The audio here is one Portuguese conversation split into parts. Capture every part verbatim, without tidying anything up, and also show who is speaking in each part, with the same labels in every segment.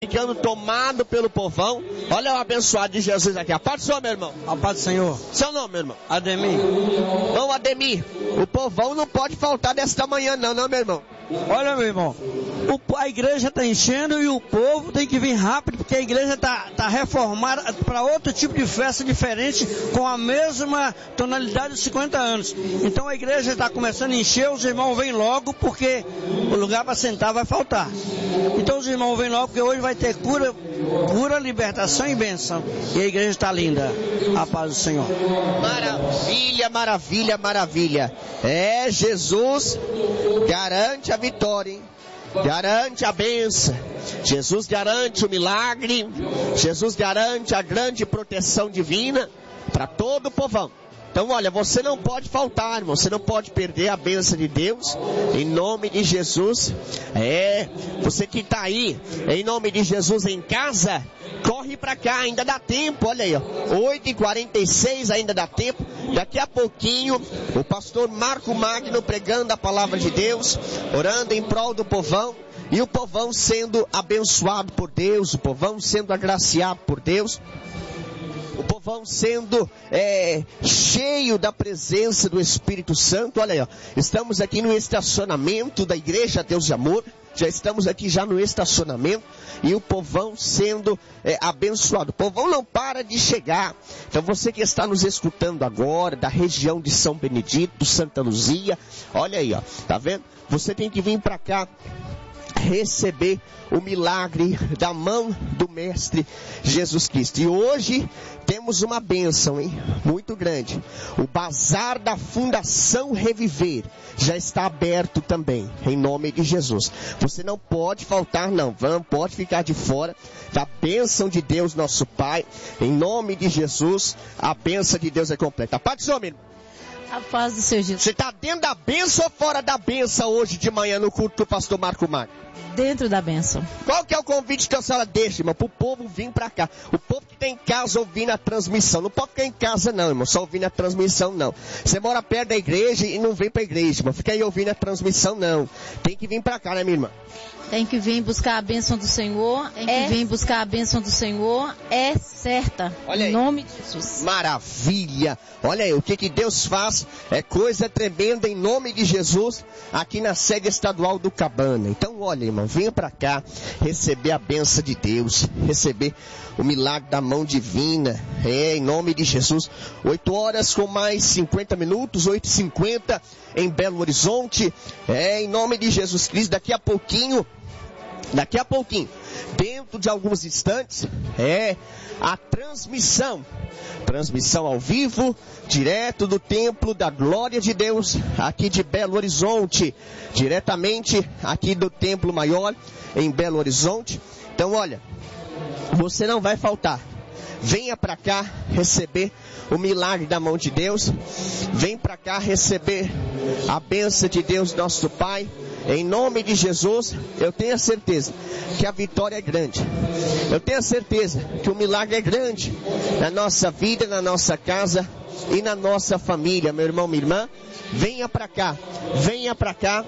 Speaker 1: ficando tomado pelo povão. Olha o abençoado de Jesus aqui. A paz do Senhor, meu irmão.
Speaker 2: A paz do Senhor.
Speaker 1: Seu nome, meu irmão?
Speaker 2: Ademir.
Speaker 1: Bom, Ademir, o povão não pode faltar desta manhã não, não, meu irmão.
Speaker 2: Olha, meu irmão, o, a igreja está enchendo e o povo tem que vir rápido, porque a igreja está tá reformada para outro tipo de festa diferente, com a mesma tonalidade de cinquenta anos. Então a igreja está começando a encher, os irmãos vêm logo, porque o lugar para sentar vai faltar. Então os irmãos vêm logo, porque hoje vai ter cura, cura, libertação e bênção. E a igreja está linda. A paz do Senhor.
Speaker 1: Maravilha, maravilha, maravilha. É, Jesus garante a vitória, hein? Garante a bênção. Jesus garante o milagre. Jesus garante a grande proteção divina para todo o povão. Então, olha, você não pode faltar, irmão. Você não pode perder a bênção de Deus. Em nome de Jesus. É, você que está aí, em nome de Jesus, em casa, corre para cá, ainda dá tempo. Olha aí, ó, oito e quarenta e seis, ainda dá tempo. Daqui a pouquinho, o pastor Marco Magno pregando a palavra de Deus, orando em prol do povão. E o povão sendo abençoado por Deus, o povão sendo agraciado por Deus. O povão sendo é, cheio da presença do Espírito Santo. Olha aí, ó, estamos aqui no estacionamento da Igreja Deus de Amor. Já estamos aqui já no estacionamento. E o povão sendo é, abençoado. O povão não para de chegar. Então você que está nos escutando agora, da região de São Benedito, Santa Luzia, olha aí, ó, tá vendo? Você tem que vir para cá receber o milagre da mão do Mestre Jesus Cristo. E hoje temos uma bênção, hein? Muito grande. O Bazar da Fundação Reviver já está aberto também, em nome de Jesus. Você não pode faltar, não. Não pode ficar de fora da bênção de Deus, nosso Pai. Em nome de Jesus, a bênção de Deus é completa. A paz do Senhor, meu irmão.
Speaker 3: A paz do Senhor Jesus.
Speaker 1: Você está dentro da bênção ou fora da bênção hoje de manhã no culto do pastor Marco Magno?
Speaker 3: Dentro da bênção.
Speaker 1: Qual que é o convite que a senhora deixa, irmão? Para o povo vir para cá. O povo que está em casa ouvindo a transmissão. Não pode ficar em casa não, irmão. Só ouvindo a transmissão, não. Você mora perto da igreja e não vem para a igreja, irmão. Fica aí ouvindo a transmissão, não. Tem que vir para cá, né, minha irmã?
Speaker 3: Tem que vir buscar a bênção do Senhor. Tem que é... vir buscar a bênção do Senhor. É certa.
Speaker 1: Olha aí.
Speaker 3: Em nome de Jesus.
Speaker 1: Maravilha. Olha aí, o que que Deus faz é coisa tremenda em nome de Jesus aqui na sede estadual do Cabana. Então, olha, irmão, venha para cá receber a bênção de Deus, receber o milagre da mão divina. É, em nome de Jesus. oito horas com mais cinquenta minutos, oito e cinquenta em Belo Horizonte. É, em nome de Jesus Cristo, daqui a pouquinho, daqui a pouquinho, dentro de alguns instantes, é a transmissão, transmissão ao vivo, direto do Templo da Glória de Deus, aqui de Belo Horizonte, diretamente aqui do Templo Maior, em Belo Horizonte. Então, olha, você não vai faltar. Venha para cá receber o milagre da mão de Deus. Vem para cá receber a bênção de Deus, nosso Pai. Em nome de Jesus, eu tenho a certeza que a vitória é grande. Eu tenho a certeza que o milagre é grande na nossa vida, na nossa casa e na nossa família. Meu irmão, minha irmã, venha para cá. Venha para cá,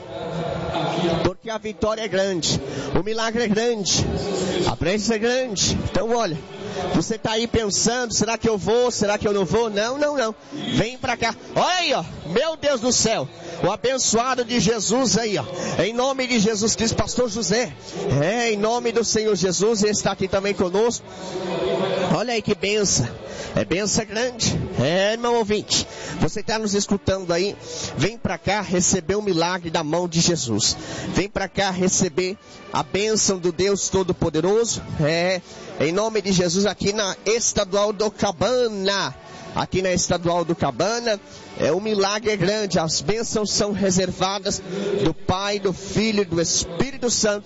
Speaker 1: porque a vitória é grande. O milagre é grande. A bênção é grande. Então, olha, você está aí pensando, será que eu vou, será que eu não vou? Não, não, não. Vem para cá. Olha aí, ó. Meu Deus do céu. O abençoado de Jesus aí, ó. Em nome de Jesus Cristo, pastor José. É, em nome do Senhor Jesus, ele está aqui também conosco. Olha aí que benção. É benção grande. É, irmão ouvinte. Você está nos escutando aí. Vem para cá receber o milagre da mão de Jesus. Vem para cá receber a bênção do Deus Todo-Poderoso. É, em nome de Jesus, aqui na Estadual do Cabana. Aqui na Estadual do Cabana, é, o milagre é grande, as bênçãos são reservadas do Pai, do Filho e do Espírito Santo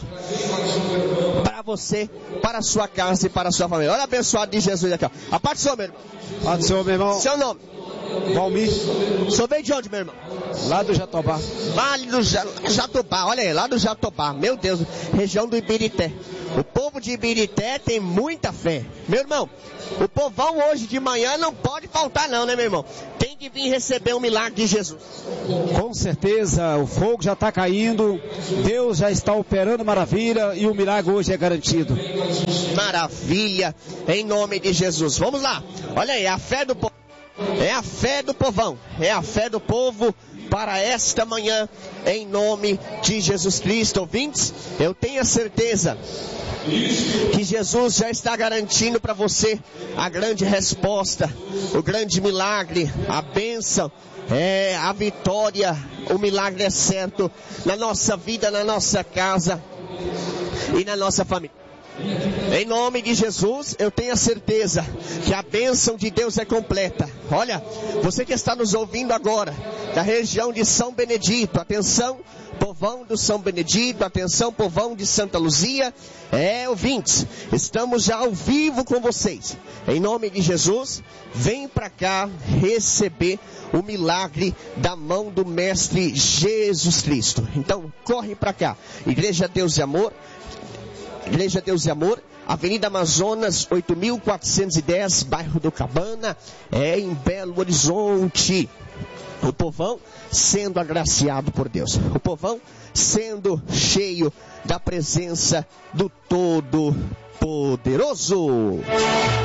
Speaker 1: para você, para a sua casa e para a sua família. Olha, abençoado de Jesus aqui, ó. A parte do Senhor, meu irmão.
Speaker 2: A parte do Senhor, meu irmão.
Speaker 1: Seu nome?
Speaker 2: Valmir.
Speaker 1: O senhor veio de onde, meu irmão?
Speaker 2: Lá do Jatobá.
Speaker 1: Vale do Jatobá, olha aí, lá do Jatobá, meu Deus, região do Ibirité. O povo de Ibirité tem muita fé. Meu irmão, o povão hoje de manhã não pode faltar não, né, meu irmão? Tem tem que vir receber o milagre de Jesus.
Speaker 4: Com certeza, o fogo já está caindo, Deus já está operando maravilha e o milagre hoje é garantido.
Speaker 1: Maravilha, em nome de Jesus. Vamos lá, olha aí, a fé do povo. É a fé do povão, é a fé do povo para esta manhã, em nome de Jesus Cristo. Ouvintes, eu tenho a certeza que Jesus já está garantindo para você a grande resposta, o grande milagre, a bênção, é, a vitória. O milagre é certo na nossa vida, na nossa casa e na nossa família. Em nome de Jesus, eu tenho a certeza que a bênção de Deus é completa. Olha, você que está nos ouvindo agora, da região de São Benedito, atenção, povão do São Benedito, atenção, povão de Santa Luzia, é, ouvintes, estamos já ao vivo com vocês. Em nome de Jesus, vem para cá receber o milagre da mão do Mestre Jesus Cristo. Então, corre para cá, Igreja Deus e Amor, Igreja Deus e Amor, Avenida Amazonas, oito mil quatrocentos e dez, bairro do Cabana, é em Belo Horizonte. O povão sendo agraciado por Deus. O povão sendo cheio da presença do Todo-Poderoso.